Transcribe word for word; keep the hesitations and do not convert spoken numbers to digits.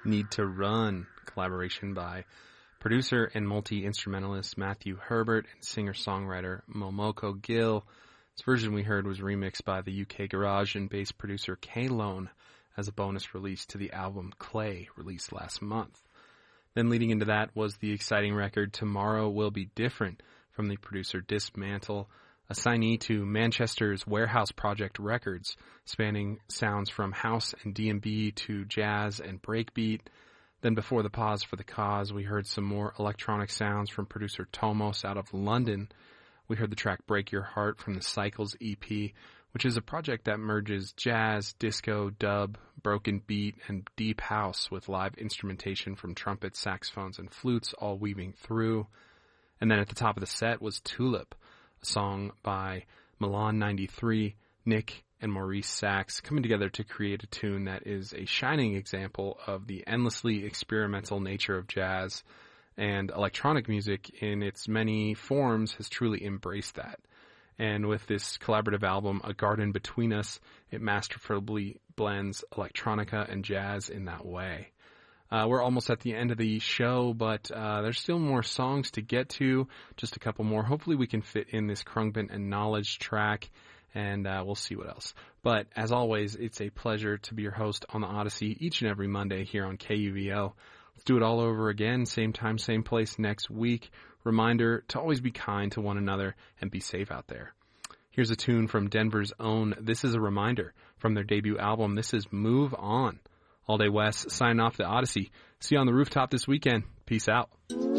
Need to Run, collaboration by producer and multi-instrumentalist Matthew Herbert and singer-songwriter Momoko Gill. This version we heard was remixed by the U K garage and bass producer K-Lone as a bonus release to the album Clay, released last month. Then leading into that was the exciting record Tomorrow Will Be Different from the producer Dismantle, a signee to Manchester's Warehouse Project Records, spanning sounds from house and D and B to jazz and breakbeat. Then before the pause for the cause, we heard some more electronic sounds from producer Tomos out of London. We heard the track Break Your Heart from the Cycles E P, which is a project that merges jazz, disco, dub, broken beat, and deep house with live instrumentation from trumpets, saxophones, and flutes all weaving through. And then at the top of the set was Tulip, a song by Milan ninety-three, Nick, and Maurice Sachs coming together to create a tune that is a shining example of the endlessly experimental nature of jazz, and electronic music in its many forms has truly embraced that. And with this collaborative album, A Garden Between Us, it masterfully blends electronica and jazz in that way. Uh, we're almost at the end of the show, but uh, there's still more songs to get to, just a couple more. Hopefully we can fit in this Krungbin and Knowledge track, and uh, we'll see what else. But as always, it's a pleasure to be your host on the Odyssey each and every Monday here on K U V O. Let's do it all over again, same time, same place next week. Reminder to always be kind to one another and be safe out there. Here's a tune from Denver's own This Is a Reminder from their debut album. This is Move On. All Day West signing off the Odyssey. See you on the rooftop this weekend. Peace out.